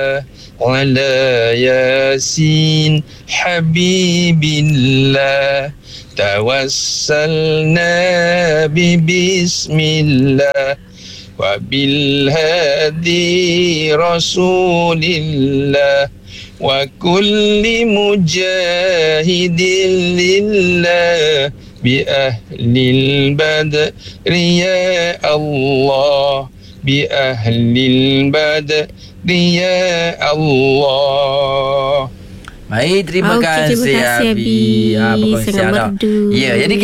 على ياسين حبيب الله توسلنا ببسم الله وبالهادي رسول الله وكل مجاهد لله بأهل البدر يا الله بأهل البدر ya Allah. Baik, terima kasih Abi. perkongsian Sangat merdu. Ya, jadi